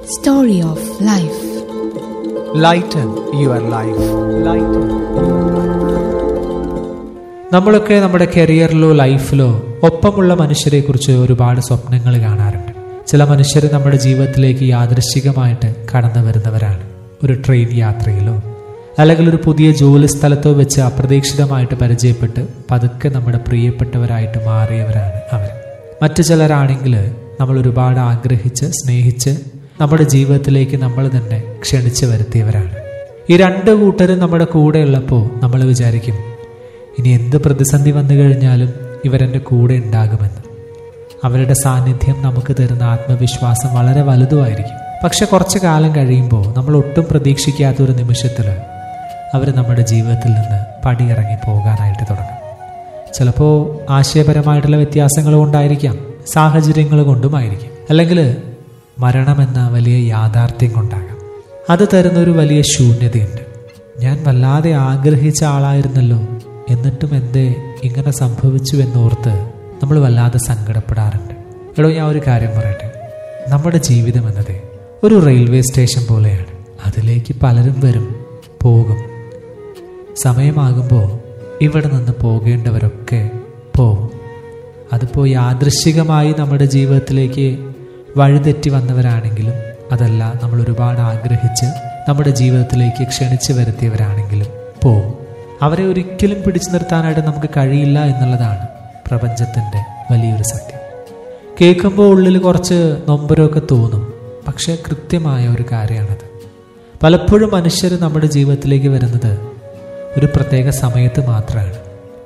Story of Life. Lighten your life. Lighten. നമ്മളൊക്കെ നമ്മുടെ കരിയറിലോ ലൈഫിലോ ഒപ്പമുള്ള മനുഷ്യരെക്കുറിച്ച് ഒരുപാട് സ്വപ്നങ്ങൾ കാണാറുണ്ട്. ചില മനുഷ്യർ നമ്മുടെ ജീവിതത്തിലേക്ക് യാദൃശ്ചികമായിട്ട് കടന്നു വരുന്നവരാണ്. ഒരു ട്രെയിൻ യാത്രയിലോ അല്ലെങ്കിൽ ഒരു പുതിയ ജോലി സ്ഥലത്തോ വെച്ച് അപ്രതീക്ഷിതമായിട്ട് പരിചയപ്പെട്ട് പതുക്കെ നമ്മുടെ പ്രിയപ്പെട്ടവരായിട്ട് മാറിയവരാണ് അവർ. മറ്റു ചിലരാണെങ്കിൽ നമ്മൾ ഒരുപാട് ആഗ്രഹിച്ച് സ്നേഹിച്ച് നമ്മുടെ ജീവിതത്തിലേക്ക് നമ്മൾ തന്നെ ക്ഷണിച്ച് വരുത്തിയവരാണ്. ഈ രണ്ട് കൂട്ടരും നമ്മുടെ കൂടെ ഉള്ളപ്പോൾ നമ്മൾ വിചാരിക്കും, ഇനി എന്ത് പ്രതിസന്ധി വന്നു കഴിഞ്ഞാലും ഇവരെൻ്റെ കൂടെ ഉണ്ടാകുമെന്ന്. അവരുടെ സാന്നിധ്യം നമുക്ക് തരുന്ന ആത്മവിശ്വാസം വളരെ വലുതുമായിരിക്കും. പക്ഷെ കുറച്ചു കാലം കഴിയുമ്പോൾ നമ്മൾ ഒട്ടും പ്രതീക്ഷിക്കാത്തൊരു നിമിഷത്തിൽ അവർ നമ്മുടെ ജീവിതത്തിൽ നിന്ന് പടിയിറങ്ങി പോകാനായിട്ട് തുടങ്ങും. ചിലപ്പോൾ ആശയപരമായിട്ടുള്ള വ്യത്യാസങ്ങൾ കൊണ്ടായിരിക്കാം, സാഹചര്യങ്ങൾ കൊണ്ടുമായിരിക്കും, അല്ലെങ്കിൽ മരണമെന്ന വലിയ യാഥാർത്ഥ്യം കൊണ്ടാകാം. അത് തരുന്നൊരു വലിയ ശൂന്യതയുണ്ട്. ഞാൻ വല്ലാതെ ആഗ്രഹിച്ച ആളായിരുന്നല്ലോ, എന്നിട്ടും എന്തേ ഇങ്ങനെ സംഭവിച്ചു എന്നോർത്ത് നമ്മൾ വല്ലാതെ സങ്കടപ്പെടാറുണ്ട്. എടോ, ഞാൻ ഒരു കാര്യം പറയട്ടെ, നമ്മുടെ ജീവിതം എന്നത് ഒരു റെയിൽവേ സ്റ്റേഷൻ പോലെയാണ്. അതിലേക്ക് പലരും വരും, പോകും. സമയമാകുമ്പോൾ ഇവിടെ നിന്ന് പോകേണ്ടവരൊക്കെ പോവും. അതിപ്പോൾ യാദൃശ്ചികമായി നമ്മുടെ ജീവിതത്തിലേക്ക് വഴിതെറ്റി വന്നവരാണെങ്കിലും, അതല്ല നമ്മൾ ഒരുപാട് ആഗ്രഹിച്ച് നമ്മുടെ ജീവിതത്തിലേക്ക് ക്ഷണിച്ചു വരുത്തിയവരാണെങ്കിലും പോവും. അവരെ ഒരിക്കലും പിടിച്ചു നിർത്താനായിട്ട് നമുക്ക് കഴിയില്ല എന്നുള്ളതാണ് പ്രപഞ്ചത്തിൻ്റെ വലിയൊരു സത്യം. കേൾക്കുമ്പോൾ ഉള്ളിൽ കുറച്ച് നൊമ്പരമൊക്കെ തോന്നും, പക്ഷേ കൃത്യമായ ഒരു കാര്യമാണത്. പലപ്പോഴും മനുഷ്യർ നമ്മുടെ ജീവിതത്തിലേക്ക് വരുന്നത് ഒരു പ്രത്യേക സമയത്ത് മാത്രമാണ്.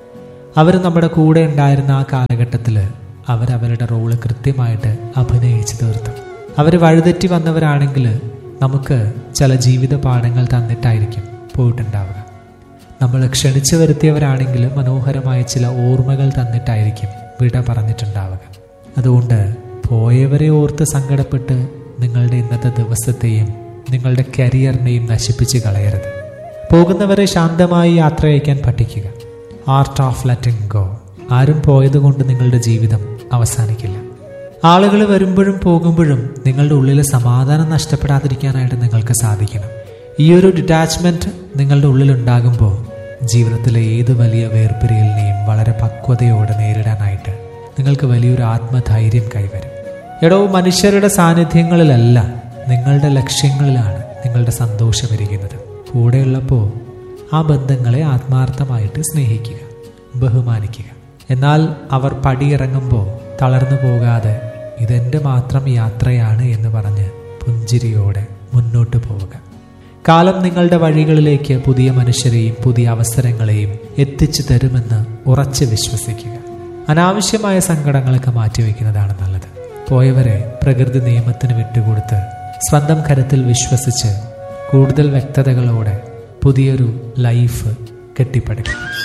അവർ നമ്മുടെ കൂടെ ഉണ്ടായിരുന്ന ആ കാലഘട്ടത്തിൽ അവരവരുടെ റോള് കൃത്യമായിട്ട് അഭിനയിച്ച് തീർത്തു. അവർ വഴിതെറ്റി വന്നവരാണെങ്കിൽ നമുക്ക് ചില ജീവിത പാഠങ്ങൾ തന്നിട്ടായിരിക്കും പോയിട്ടുണ്ടാവുക. നമ്മൾ ക്ഷണിച്ചു വരുത്തിയവരാണെങ്കിൽ മനോഹരമായ ചില ഓർമ്മകൾ തന്നിട്ടായിരിക്കും വിട പറഞ്ഞിട്ടുണ്ടാവുക. അതുകൊണ്ട് പോയവരെ ഓർത്ത് സങ്കടപ്പെട്ട് നിങ്ങളുടെ ഇന്നത്തെ ദിവസത്തെയും നിങ്ങളുടെ കരിയറിനെയും നശിപ്പിച്ച് കളയരുത്. പോകുന്നവരെ ശാന്തമായി യാത്ര അയക്കാൻ പഠിക്കുക. Art of letting go. ആരും പോയതുകൊണ്ട് നിങ്ങളുടെ ജീവിതം അവസാനിക്കില്ല. ആളുകൾ വരുമ്പോഴും പോകുമ്പോഴും നിങ്ങളുടെ ഉള്ളിലെ സമാധാനം നഷ്ടപ്പെടാതിരിക്കാനായിട്ട് നിങ്ങൾക്ക് സാധിക്കണം. ഈ ഒരു ഡിറ്റാച്ച്മെൻറ്റ് നിങ്ങളുടെ ഉള്ളിലുണ്ടാകുമ്പോൾ ജീവിതത്തിലെ ഏത് വലിയ വേർപിരിയലിനെയും വളരെ പക്വതയോടെ നേരിടാനായിട്ട് നിങ്ങൾക്ക് വലിയൊരു ആത്മധൈര്യം കൈവരും. എടോ, മനുഷ്യരുടെ സാന്നിധ്യങ്ങളിലല്ല, നിങ്ങളുടെ ലക്ഷ്യങ്ങളിലാണ് നിങ്ങളുടെ സന്തോഷം ഇരിക്കുന്നത്. കൂടെയുള്ളപ്പോൾ ആ ബന്ധങ്ങളെ ആത്മാർത്ഥമായിട്ട് സ്നേഹിക്കുക, ബഹുമാനിക്കുക. എന്നാൽ അവർ പടിയിറങ്ങുമ്പോൾ തളർന്നു പോകാതെ ഇതെൻ്റെ മാത്രം യാത്രയാണ് എന്ന് പറഞ്ഞ് പുഞ്ചിരിയോടെ മുന്നോട്ട് പോവുക. കാലം നിങ്ങളുടെ വഴികളിലേക്ക് പുതിയ മനുഷ്യരെയും പുതിയ അവസരങ്ങളെയും എത്തിച്ചു തരുമെന്ന് ഉറച്ച് വിശ്വസിക്കുക. അനാവശ്യമായ സങ്കടങ്ങളൊക്കെ മാറ്റിവെക്കുന്നതാണ് നല്ലത്. പോയവരെ പ്രകൃതി നിയമത്തിന് വിട്ടുകൊടുത്ത് സ്വന്തം കരുത്തിൽ വിശ്വസിച്ച് കൂടുതൽ വ്യക്തതകളോടെ പുതിയൊരു ലൈഫ് കെട്ടിപ്പടുക്കുക.